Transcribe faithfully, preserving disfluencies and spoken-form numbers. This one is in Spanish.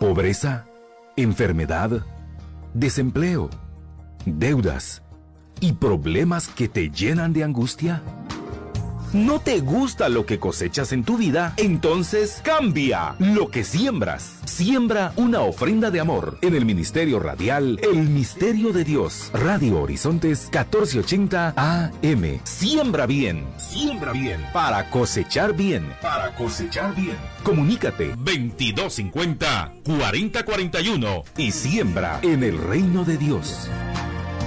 pobreza, enfermedad, desempleo, deudas y problemas que te llenan de angustia? ¿No te gusta lo que cosechas en tu vida? Entonces cambia lo que siembras. Siembra una ofrenda de amor en el Ministerio Radial El Misterio de Dios. Radio Horizontes catorce ochenta A M. Siembra bien. Siembra bien. Para cosechar bien. Para cosechar bien. Comunícate veintidós cincuenta, cuarenta cuarenta y uno y siembra en el reino de Dios.